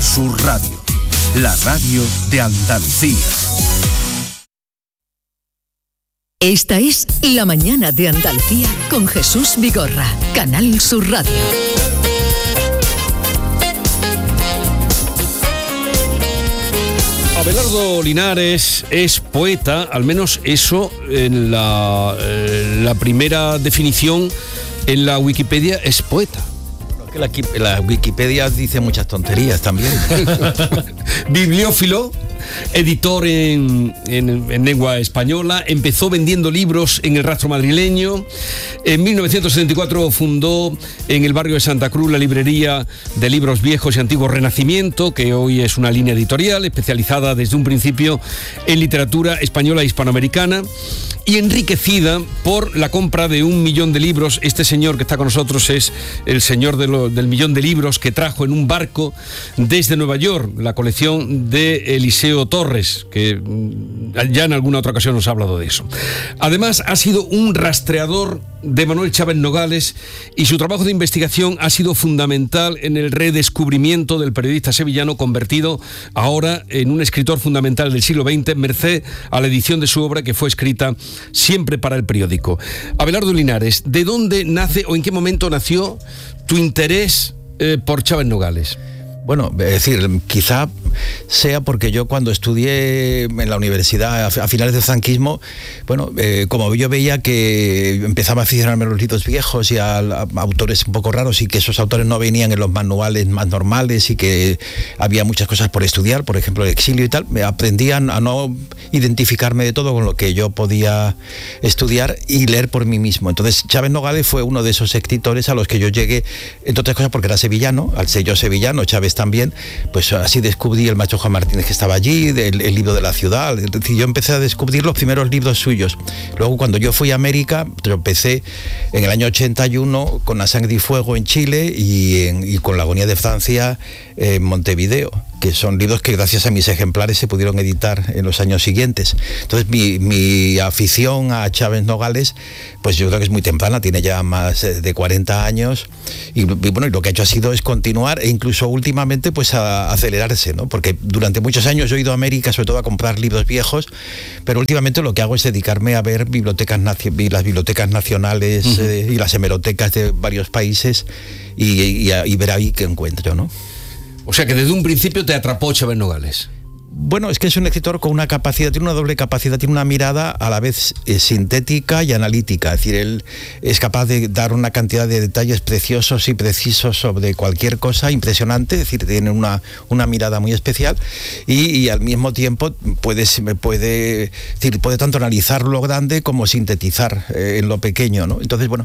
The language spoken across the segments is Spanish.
Sur Radio, la radio de Andalucía. Esta es La Mañana de Andalucía con Jesús Vigorra, Canal Sur Radio. Abelardo Linares es poeta, al menos eso en la primera definición en la Wikipedia es poeta. La Wikipedia dice muchas tonterías también. Bibliófilo, editor en lengua española, empezó vendiendo libros en el Rastro madrileño. En 1974 fundó en el barrio de Santa Cruz la librería de libros viejos y antiguos Renacimiento, que hoy es una línea editorial especializada desde un principio en literatura española e hispanoamericana, y enriquecida por la compra de 1 millón de libros. Este señor que está con nosotros es el señor del millón de libros que trajo en un barco desde Nueva York, la colección de Eliseo Torres, que ya en alguna otra ocasión nos ha hablado de eso. Además, ha sido un rastreador de Manuel Chávez Nogales, y su trabajo de investigación ha sido fundamental en el redescubrimiento del periodista sevillano, convertido ahora en un escritor fundamental del siglo XX, merced a la edición de su obra, que fue escrita siempre para el periódico. Abelardo Linares, ¿de dónde nace o en qué momento nació tu interés por Chávez Nogales? Bueno, es decir, quizá sea porque yo cuando estudié en la universidad a finales del franquismo, bueno, como yo veía que empezaba a aficionarme a los libros viejos y a autores un poco raros, y que esos autores no venían en los manuales más normales, y que había muchas cosas por estudiar, por ejemplo el exilio y tal, me aprendían a no identificarme de todo con lo que yo podía estudiar y leer por mí mismo. Entonces Chávez Nogales fue uno de esos escritores a los que yo llegué, entre otras cosas porque era sevillano, al ser yo sevillano, Chávez también, pues así descubrí el maestro Juan Martínez que estaba allí, el libro de la ciudad. Es decir, yo empecé a descubrir los primeros libros suyos. Luego, cuando yo fui a América, tropecé en el año 81 con A Sangre y Fuego en Chile y con La Agonía de Francia en Montevideo, que son libros que gracias a mis ejemplares se pudieron editar en los años siguientes. Entonces mi afición a Chávez Nogales, pues yo creo que es muy temprana, tiene ya más de 40 años, y bueno, y lo que ha hecho ha sido es continuar, e incluso últimamente pues a acelerarse, ¿no? Porque durante muchos años yo he ido a América sobre todo a comprar libros viejos, pero últimamente lo que hago es dedicarme a ver las bibliotecas nacionales y las hemerotecas de varios países y ver ahí qué encuentro, ¿no? O sea que desde un principio te atrapó Chávez Nogales. Bueno, es que es un escritor con una capacidad, tiene una doble capacidad, tiene una mirada a la vez sintética y analítica. Es decir, él es capaz de dar una cantidad de detalles preciosos y precisos sobre cualquier cosa impresionante. Es decir, tiene una mirada muy especial y al mismo tiempo puede tanto analizar lo grande como sintetizar en lo pequeño, ¿no? Entonces, bueno,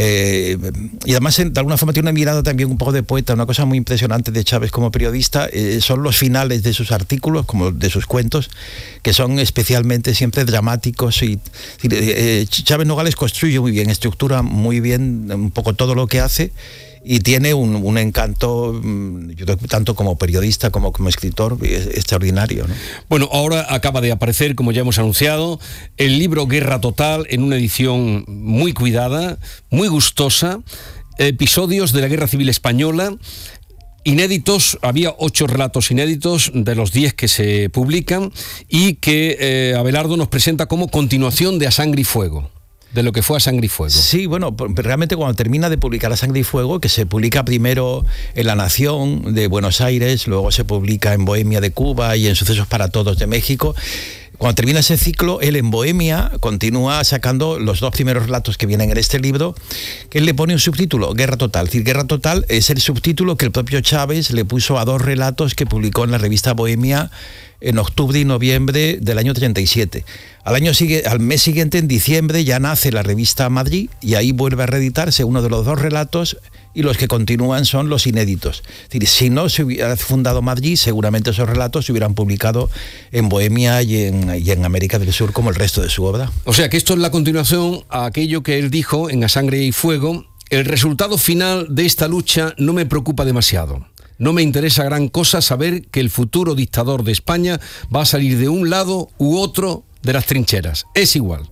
y además de alguna forma tiene una mirada también un poco de poeta. Una cosa muy impresionante de Chávez como periodista son los finales de sus artículos, como de sus cuentos, que son especialmente siempre dramáticos. Y Chávez Nogales construye muy bien, estructura muy bien un poco todo lo que hace, y tiene un encanto, yo creo, tanto como periodista como escritor, extraordinario, ¿no? Bueno, ahora acaba de aparecer, como ya hemos anunciado, el libro Guerra Total, en una edición muy cuidada, muy gustosa, episodios de la Guerra Civil Española, inéditos. Había 8 relatos inéditos de los 10 que se publican, y que Abelardo nos presenta como continuación de A Sangre y Fuego, de lo que fue A Sangre y Fuego. Sí, bueno, realmente cuando termina de publicar A Sangre y Fuego, que se publica primero en La Nación de Buenos Aires, luego se publica en Bohemia de Cuba y en Sucesos para Todos de México, cuando termina ese ciclo, él en Bohemia continúa sacando los 2 primeros relatos que vienen en este libro, que él le pone un subtítulo, Guerra Total. Es decir, Guerra Total es el subtítulo que el propio Chávez le puso a 2 relatos que publicó en la revista Bohemia en octubre y noviembre del año 37. Al mes siguiente, en diciembre, ya nace la revista Madrid, y ahí vuelve a reeditarse uno de los 2 relatos, y los que continúan son los inéditos. Es decir, si no se hubiera fundado Madrid, seguramente esos relatos se hubieran publicado en Bohemia y en América del Sur, como el resto de su obra. O sea que esto es la continuación a aquello que él dijo en A Sangre y Fuego: el resultado final de esta lucha no me preocupa demasiado. No me interesa gran cosa saber que el futuro dictador de España va a salir de un lado u otro de las trincheras. Es igual.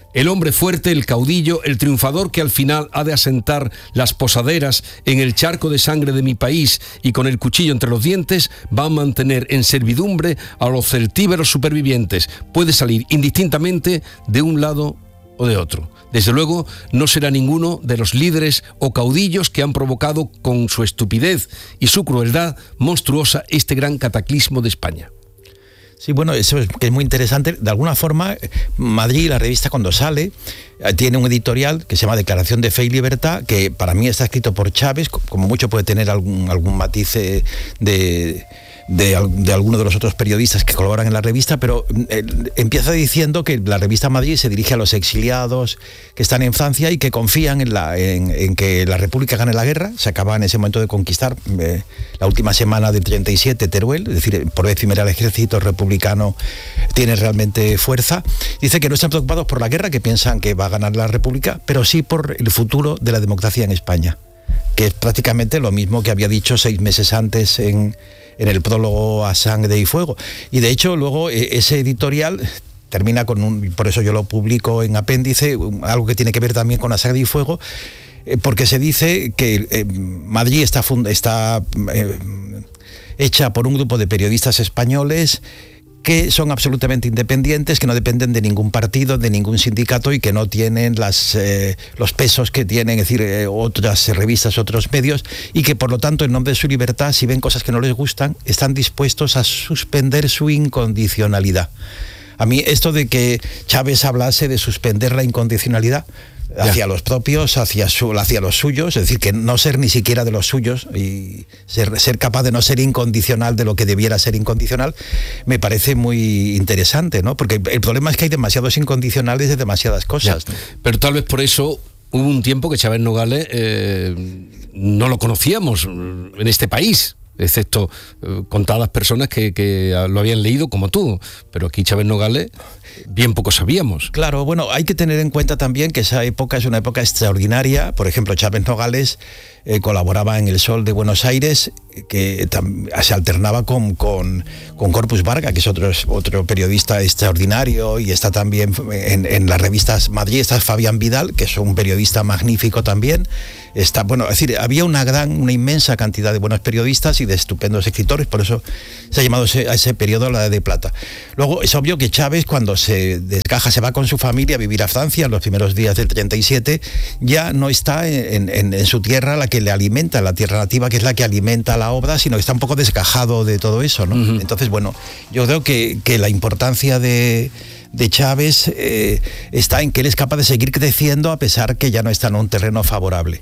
El hombre fuerte, el caudillo, el triunfador que al final ha de asentar las posaderas en el charco de sangre de mi país y con el cuchillo entre los dientes, va a mantener en servidumbre a los celtíberos supervivientes. Puede salir indistintamente de un lado o de otro. Desde luego, no será ninguno de los líderes o caudillos que han provocado con su estupidez y su crueldad monstruosa este gran cataclismo de España. Sí, bueno, eso es, que es muy interesante. De alguna forma, Madrid, la revista cuando sale, tiene un editorial que se llama Declaración de Fe y Libertad, que para mí está escrito por Chávez, como mucho puede tener algún matiz de alguno de los otros periodistas que colaboran en la revista, pero empieza diciendo que la revista Madrid se dirige a los exiliados que están en Francia y que confían en que la República gane la guerra. Se acaba en ese momento de conquistar la última semana del 37 Teruel, es decir, por vez primera el ejército republicano tiene realmente fuerza. Dice que no están preocupados por la guerra, que piensan que va a ganar la República, pero sí por el futuro de la democracia en España, que es prácticamente lo mismo que había dicho 6 meses antes en el prólogo a Sangre y Fuego. Y de hecho luego ese editorial termina con por eso yo lo publico en apéndice, algo que tiene que ver también con A Sangre y Fuego, porque se dice que Madrid está hecha por un grupo de periodistas españoles que son absolutamente independientes, que no dependen de ningún partido, de ningún sindicato y que no tienen los pesos que tienen, es decir, otras revistas, otros medios, y que por lo tanto, en nombre de su libertad, si ven cosas que no les gustan, están dispuestos a suspender su incondicionalidad. A mí esto de que Chávez hablase de suspender la incondicionalidad hacia los propios, hacia los suyos, es decir, que no ser ni siquiera de los suyos y ser capaz de no ser incondicional de lo que debiera ser incondicional, me parece muy interesante, ¿no? Porque el problema es que hay demasiados incondicionales de demasiadas cosas. ¿No? Pero tal vez por eso hubo un tiempo que Chávez Nogales no lo conocíamos en este país, excepto contadas personas que lo habían leído como tú, pero aquí Chávez Nogales bien poco sabíamos. Claro, bueno, hay que tener en cuenta también que esa época es una época extraordinaria. Por ejemplo, Chávez Nogales colaboraba en El Sol de Buenos Aires, que se alternaba con Corpus Varga, que es otro periodista extraordinario, y está también en las revistas Madrid, está Fabián Vidal, que es un periodista magnífico también. Es decir, había una inmensa cantidad de buenos periodistas y de estupendos escritores, por eso se ha llamado a ese periodo la Edad de Plata. Luego, es obvio que Chávez, cuando se desgaja, se va con su familia a vivir a Francia en los primeros días del 37, ya no está en su tierra, la que le alimenta, la tierra nativa, que es la que alimenta la obra, sino que está un poco desgajado de todo eso, ¿no? Uh-huh. Entonces, bueno, yo creo que la importancia de Chávez está en que él es capaz de seguir creciendo a pesar que ya no está en un terreno favorable.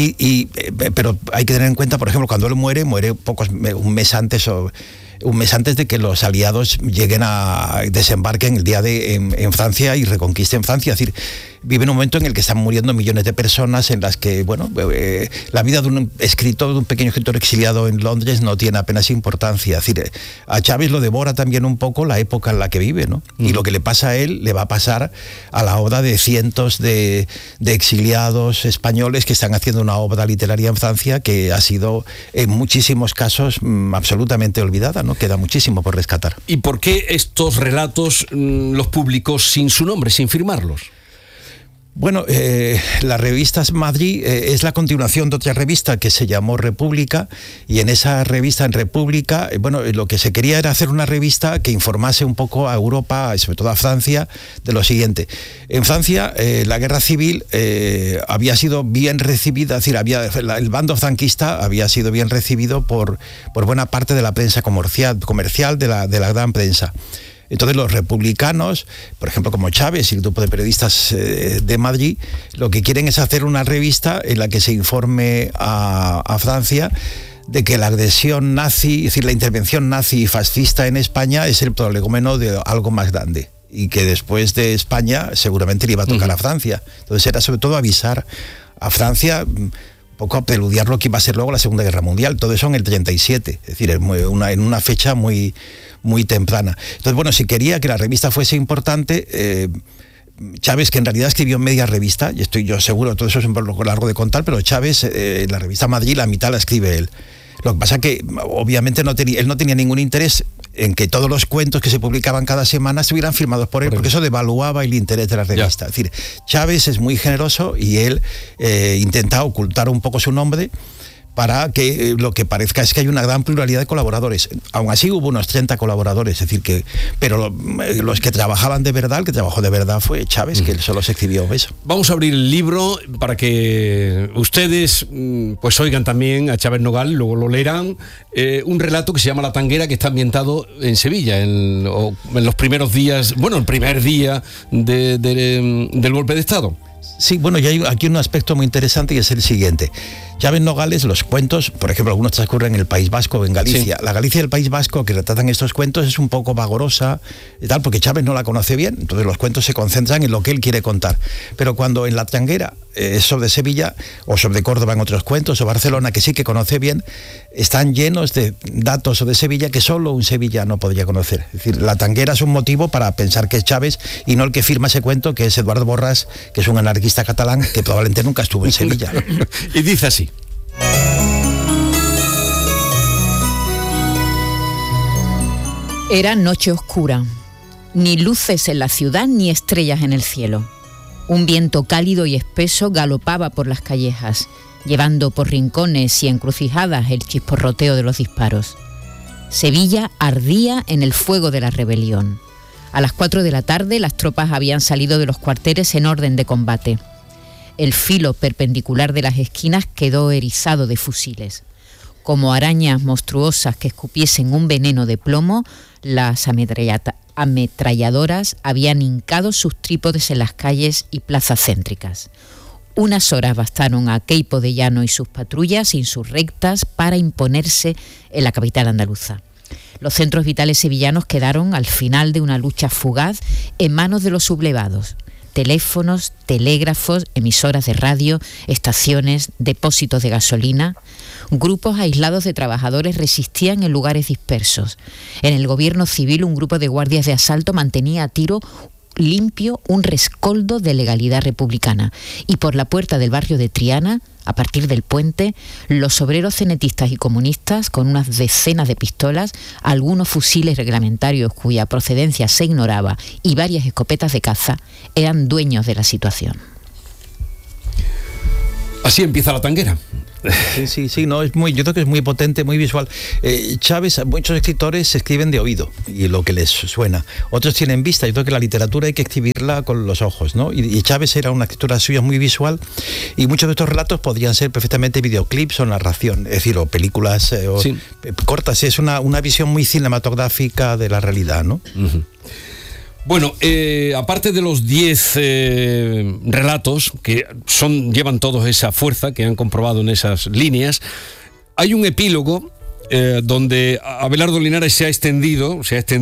Pero hay que tener en cuenta, por ejemplo, cuando él muere un mes antes de que los aliados desembarquen el día en Francia y reconquisten Francia. Es decir, vive en un momento en el que están muriendo millones de personas, en las que, la vida de un pequeño escritor exiliado en Londres no tiene apenas importancia. Es decir, a Chávez lo devora también un poco la época en la que vive, ¿no? Y lo que le pasa a él le va a pasar a la obra de cientos de exiliados españoles que están haciendo una obra literaria en Francia que ha sido, en muchísimos casos, absolutamente olvidada, ¿no? Queda muchísimo por rescatar. ¿Y por qué estos relatos los publicó sin su nombre, sin firmarlos? Bueno, la revista Madrid es la continuación de otra revista que se llamó República, y en esa revista, en República, lo que se quería era hacer una revista que informase un poco a Europa, y sobre todo a Francia, de lo siguiente. En Francia, la guerra civil había sido bien recibida, es decir, el bando franquista había sido bien recibido por buena parte de la prensa comercial de la gran prensa. Entonces los republicanos, por ejemplo como Chávez y el grupo de periodistas de Madrid, lo que quieren es hacer una revista en la que se informe a Francia de que la agresión nazi, es decir, la intervención nazi y fascista en España es el prolegómeno de algo más grande, y que después de España seguramente le iba a tocar a Francia. Entonces era sobre todo avisar a Francia, un poco a preludiar lo que iba a ser luego la Segunda Guerra Mundial. Todo eso en el 37, es decir, en una fecha muy temprana. Entonces, si quería que la revista fuese importante, Chávez, que en realidad escribió media revista, y estoy yo seguro, todo eso es un poco largo de contar, pero Chávez, la revista Madrid, la mitad la escribe él. Lo que pasa es que obviamente él no tenía ningún interés en que todos los cuentos que se publicaban cada semana estuvieran firmados por él, porque eso devaluaba el interés de la revista. Es decir, Chávez es muy generoso y él intenta ocultar un poco su nombre para que lo que parezca es que hay una gran pluralidad de colaboradores. Aún así hubo unos 30 colaboradores, es decir, pero los que trabajaban de verdad, el que trabajó de verdad fue Chávez, que él solo se escribió eso. Vamos a abrir el libro para que ustedes pues oigan también a Chávez Nogal, luego lo leerán, un relato que se llama La Tanguera, que está ambientado en Sevilla, en los primeros días, el primer día del golpe de Estado. Sí, bueno, y hay aquí un aspecto muy interesante y es el siguiente. Chávez Nogales, los cuentos, por ejemplo, algunos transcurren en el País Vasco o en Galicia. Sí. La Galicia del País Vasco que retratan estos cuentos es un poco vagorosa y tal, porque Chávez no la conoce bien, entonces los cuentos se concentran en lo que él quiere contar. Pero cuando en La Tanguera es sobre Sevilla, o sobre Córdoba en otros cuentos, o Barcelona, que sí que conoce bien, están llenos de datos de Sevilla que solo un sevillano podría conocer. Es decir, La Tanguera es un motivo para pensar que es Chávez y no el que firma ese cuento, que es Eduardo Borràs, que es un anarquista catalán que probablemente nunca estuvo en Sevilla. Y dice así. Era noche oscura, ni luces en la ciudad ni estrellas en el cielo. Un viento cálido y espeso galopaba por las callejas, llevando por rincones y encrucijadas el chisporroteo de los disparos. Sevilla ardía en el fuego de la rebelión. A las 4 de la tarde las tropas habían salido de los cuarteles en orden de combate. El filo perpendicular de las esquinas quedó erizado de fusiles. Como arañas monstruosas que escupiesen un veneno de plomo, las ametralladoras habían hincado sus trípodes en las calles y plazas céntricas. Unas horas bastaron a Queipo de Llano y sus patrullas insurrectas para imponerse en la capital andaluza. Los centros vitales sevillanos quedaron al final de una lucha fugaz en manos de los sublevados. Teléfonos, telégrafos, emisoras de radio, estaciones, depósitos de gasolina. Grupos aislados de trabajadores resistían en lugares dispersos. En el gobierno civil, un grupo de guardias de asalto mantenía a tiro limpio un rescoldo de legalidad republicana. Y por la puerta del barrio de Triana, a partir del puente, los obreros cenetistas y comunistas, con unas decenas de pistolas, algunos fusiles reglamentarios cuya procedencia se ignoraba y varias escopetas de caza, eran dueños de la situación. Así empieza La Tanguera. Sí, no, yo creo que es muy potente, muy visual. Chávez, muchos escritores escriben de oído y lo que les suena. Otros tienen vista. Yo creo que la literatura hay que escribirla con los ojos, ¿no? Y Chávez era una escritura suya muy visual y muchos de estos relatos podrían ser perfectamente videoclips o narración, es decir, o películas cortas. Es una visión muy cinematográfica de la realidad, ¿no? Uh-huh. Bueno, aparte de los 10 relatos que llevan todos esa fuerza que han comprobado en esas líneas, hay un epílogo donde Abelardo Linares se ha extendido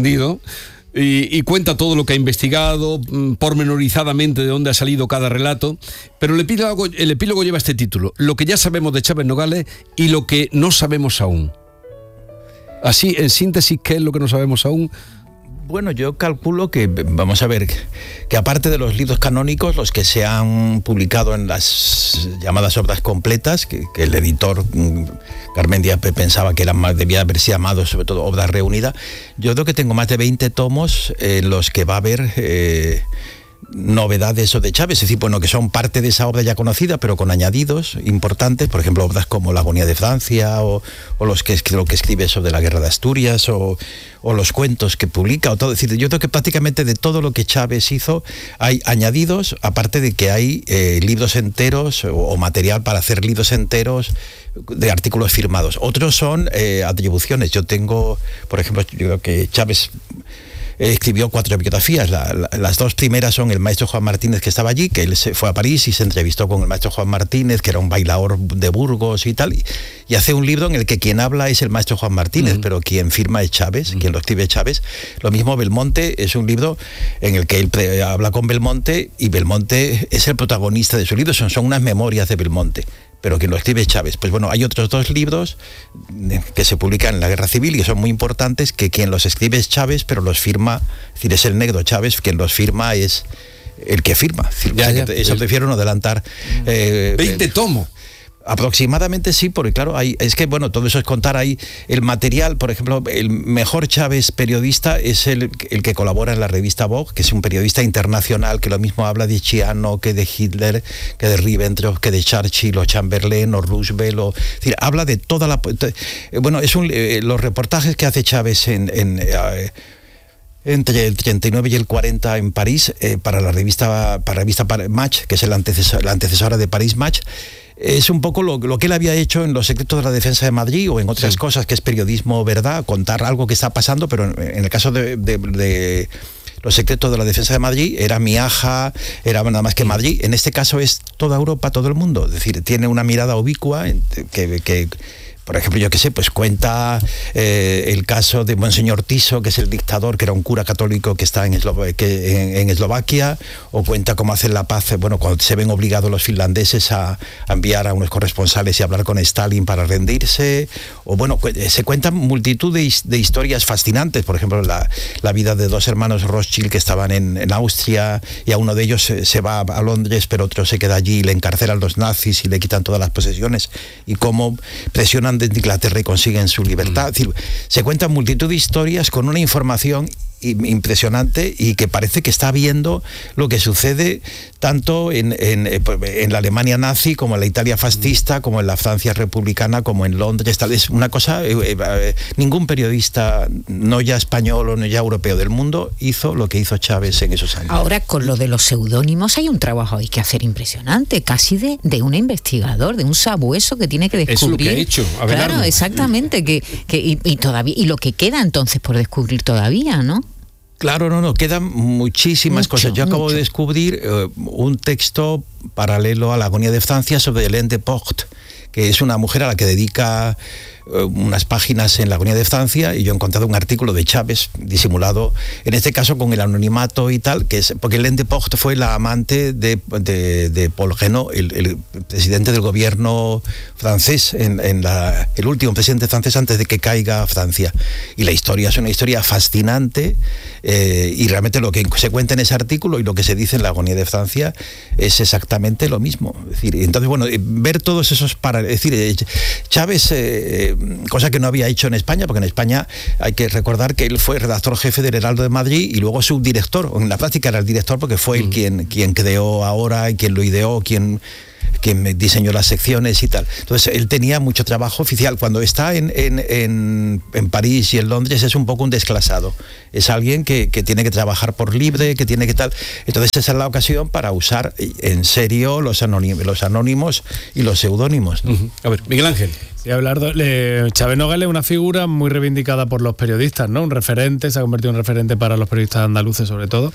y cuenta todo lo que ha investigado, pormenorizadamente de dónde ha salido cada relato, pero el epílogo lleva este título: Lo que ya sabemos de Chávez Nogales y lo que no sabemos aún. Así, en síntesis, ¿qué es lo que no sabemos aún? Bueno, yo calculo que, vamos a ver, que aparte de los libros canónicos, los que se han publicado en las llamadas obras completas, que el editor Garmendia pensaba que debía haberse llamado sobre todo obra reunida, yo creo que tengo más de 20 tomos en los que va a haber novedades de Chávez, es decir, bueno, que son parte de esa obra ya conocida, pero con añadidos importantes, por ejemplo, obras como La agonía de Francia, o lo que escribe sobre la guerra de Asturias, o los cuentos que publica, o todo. Es decir, yo creo que prácticamente de todo lo que Chávez hizo hay añadidos, aparte de que hay libros enteros o material para hacer libros enteros de artículos firmados. Otros son atribuciones. Yo tengo, por ejemplo, yo creo que Chávez escribió 4 biografías. Las 2 primeras son el maestro Juan Martínez, que estaba allí, que él se fue a París y se entrevistó con el maestro Juan Martínez, que era un bailaor de Burgos y tal, y hace un libro en el que quien habla es el maestro Juan Martínez, pero quien firma es Chávez, quien lo escribe es Chávez. Lo mismo Belmonte, es un libro en el que él habla con Belmonte, y Belmonte es el protagonista de su libro, son unas memorias de Belmonte, pero quien lo escribe es Chávez. Pues bueno, hay otros 2 libros que se publican en la Guerra Civil y que son muy importantes, que quien los escribe es Chávez, pero los firma, es decir, es el negro Chávez, quien los firma es el que firma. Eso prefiero no adelantar. 20 tomos. Aproximadamente sí, porque claro, es que bueno, todo eso es contar ahí el material. Por ejemplo, el mejor Chávez periodista es el que colabora en la revista Vogue, que es un periodista internacional que lo mismo habla de Chiano que de Hitler, que de Ribbentrop, que de Churchill o Chamberlain o Roosevelt, es decir, habla de toda la... Bueno, los reportajes que hace Chávez entre el 39 y el 40 en París, para la revista Match, que es la antecesora de París Match, es un poco lo que él había hecho en Los secretos de la defensa de Madrid o en otras cosas, que es periodismo verdad, contar algo que está pasando, pero en el caso de Los secretos de la defensa de Madrid era Miaja, era nada más que Madrid. En este caso es toda Europa, todo el mundo. Es decir, tiene una mirada ubicua que por ejemplo, yo qué sé, pues cuenta el caso de Monseñor Tiso, que es el dictador, que era un cura católico que está en Eslovaquia, o cuenta cómo hacen la paz, bueno, cuando se ven obligados los finlandeses a enviar a unos corresponsales y hablar con Stalin para rendirse, o bueno, se cuentan multitud de historias fascinantes. Por ejemplo, la vida de dos hermanos Rothschild que estaban en Austria, y a uno de ellos se va a Londres, pero otro se queda allí y le encarcelan los nazis y le quitan todas las posesiones, y cómo presionan de Inglaterra y consiguen su libertad. Es decir, se cuentan multitud de historias con una información impresionante y que parece que está viendo lo que sucede tanto en la Alemania nazi como en la Italia fascista, como en la Francia republicana, como en Londres. Tal es una cosa, ningún periodista, no ya español o no ya europeo del mundo, hizo lo que hizo Chávez en esos años. Ahora, con lo de los seudónimos hay un trabajo ahí que hacer impresionante, casi de un investigador, de un sabueso que tiene que descubrir. Es lo que ha hecho, Abelardo. Claro, exactamente, y todavía, y lo que queda entonces por descubrir todavía, ¿no? Claro, no, quedan muchísimas cosas. Yo acabo de descubrir un texto paralelo a La agonía de Francia sobre Hélène de Porte, que es una mujer a la que dedica unas páginas en La agonía de Francia, y yo he encontrado un artículo de Chávez disimulado, en este caso con el anonimato y tal, que es porque Hélène de Porte fue la amante de Paul Reynaud, el presidente del gobierno francés, el último presidente francés antes de que caiga Francia. Y la historia es una historia fascinante, y realmente lo que se cuenta en ese artículo y lo que se dice en La agonía de Francia es exactamente lo mismo. Es decir, entonces, bueno, ver todos esos es decir, Chávez, cosa que no había hecho en España, porque en España hay que recordar que él fue redactor jefe del Heraldo de Madrid y luego subdirector, o en la práctica era el director, porque fue él quien creó Ahora y quien lo ideó, quien diseñó las secciones y tal. Entonces él tenía mucho trabajo oficial. Cuando está en París y en Londres es un poco un desclasado. Es alguien que tiene que trabajar por libre, que tiene que tal. Entonces esa es la ocasión para usar en serio los anónimos y los seudónimos, ¿no? A ver, Miguel Ángel. Sí, Abelardo, Chávez Nogales es una figura muy reivindicada por los periodistas, ¿no? Un referente, se ha convertido en un referente para los periodistas andaluces sobre todo.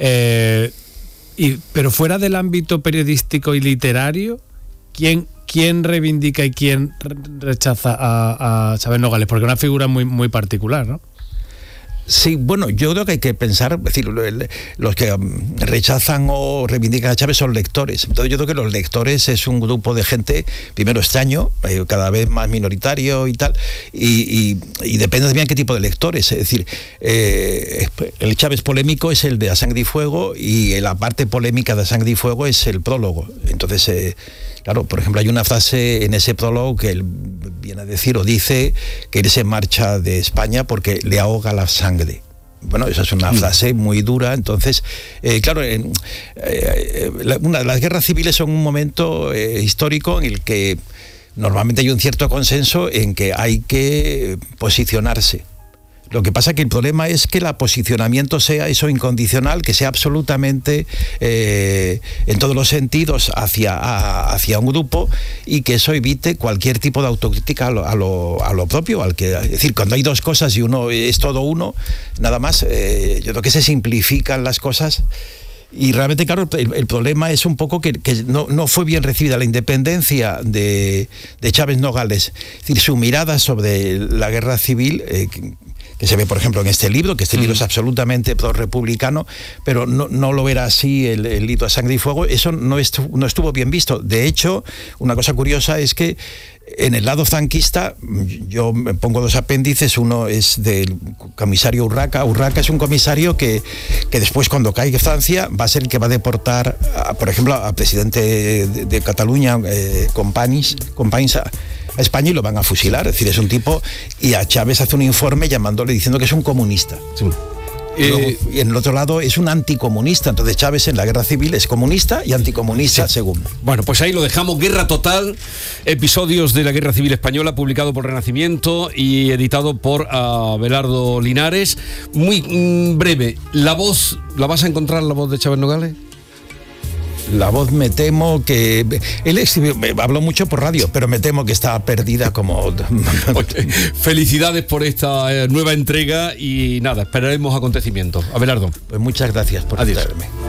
Pero fuera del ámbito periodístico y literario, ¿quién reivindica y quién rechaza a Chávez Nogales? Porque es una figura muy, muy particular, ¿no? Sí, bueno, yo creo que hay que pensar, es decir, los que rechazan o reivindican a Chávez son lectores. Entonces yo creo que los lectores es un grupo de gente, primero extraño, cada vez más minoritario y tal, y depende también qué tipo de lectores. Es decir, el Chávez polémico es el de A Sangre y Fuego, y la parte polémica de A Sangre y Fuego es el prólogo. Entonces, claro, por ejemplo, hay una frase en ese prólogo que él viene a decir o dice que él se marcha de España porque le ahoga la sangre. Bueno, esa es una frase muy dura. Entonces, claro, las guerras civiles son un momento histórico en el que normalmente hay un cierto consenso en que hay que posicionarse. Lo que pasa que el problema es que el posicionamiento sea eso incondicional, que sea absolutamente en todos los sentidos hacia un grupo, y que eso evite cualquier tipo de autocrítica a lo propio. Es decir, cuando hay dos cosas y uno es todo uno, nada más, yo creo que se simplifican las cosas. Y realmente, claro, el problema es un poco que no fue bien recibida la independencia de Chávez Nogales. Es decir, su mirada sobre la guerra civil que se ve, por ejemplo, en este libro, que este libro es absolutamente pro-republicano, pero no lo era así el hito a sangre y fuego. Eso no estuvo bien visto. De hecho, una cosa curiosa es que en el lado franquista, yo me pongo 2 apéndices. Uno es del comisario Urraca. Urraca es un comisario que después, cuando caiga Francia, va a ser el que va a deportar, por ejemplo, al presidente de Cataluña, Companys, a España, y lo van a fusilar. Es decir, es un tipo, y a Chávez hace un informe llamándole, diciendo que es un comunista. Sí. Y en el otro lado es un anticomunista. Entonces Chávez en la guerra civil es comunista y anticomunista, sí, según. Bueno, pues ahí lo dejamos. Guerra Total, episodios de la Guerra Civil Española, publicado por Renacimiento y editado por Abelardo Linares. Muy breve. ¿La voz, la vas a encontrar, la voz de Chávez Nogales? La voz, me temo que... Él habló mucho por radio, pero me temo que está perdida como... Felicidades por esta nueva entrega y nada, esperaremos acontecimientos. Abelardo. Pues muchas gracias por invitarme.